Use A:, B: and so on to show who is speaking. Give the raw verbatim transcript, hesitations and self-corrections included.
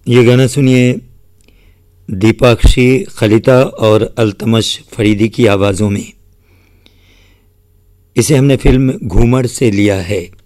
A: ये गाना सुनिए दीपाक्षी खलीता और अल्तमश फरीदी की आवाज़ों में। इसे हमने फिल्म घूमर से लिया है।